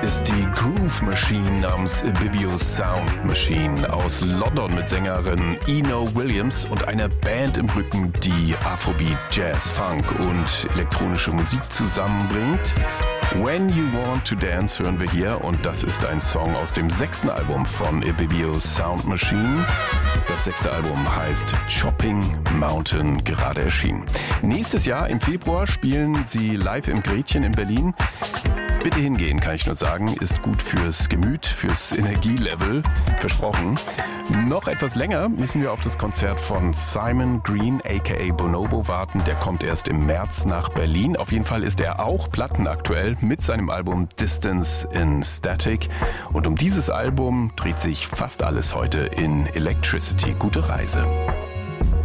ist die Groove Machine namens Ibibio Sound Machine aus London mit Sängerin Eno Williams und einer Band im Rücken, die Afrobeat, Jazz, Funk und elektronische Musik zusammenbringt. When You Want to Dance hören wir hier und das ist ein Song aus dem 6. Album von Ibibio Sound Machine. Das 6. Album heißt Chopping Mountain, gerade erschienen. Nächstes Jahr im Februar spielen sie live im Gretchen in Berlin. Bitte hingehen, kann ich nur sagen, ist gut fürs Gemüt, fürs Energielevel, versprochen. Noch etwas länger müssen wir auf das Konzert von Simon Green aka Bonobo warten. Der kommt erst im März nach Berlin. Auf jeden Fall ist er auch plattenaktuell mit seinem Album Distance in Static. Und um dieses Album dreht sich fast alles heute in Electricity. Gute Reise.